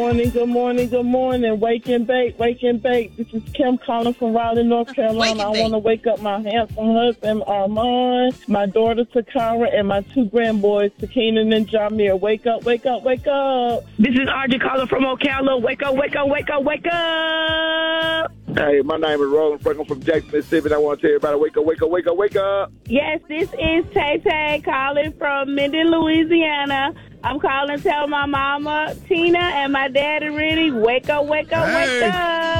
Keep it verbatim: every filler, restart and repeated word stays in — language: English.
morning, good morning, good morning. Wake and bake, wake and bake. This is Kim calling from Raleigh, North Carolina. I want to wake up my handsome husband, Armand, my daughter, Takara, and my two grandboys, Sakina and Jamir. Wake up, wake up, wake up. This is Archie calling from Ocala. Wake up, wake up, wake up, wake up. Hey, my name is Roland Franklin from Jackson, Mississippi, and I want to tell everybody, wake up, wake up, wake up, wake up. Yes, this is Tay Tay calling from Minden, Louisiana. I'm calling to tell my mama, Tina, and my daddy, Rennie, wake up, wake up, Hey. wake up.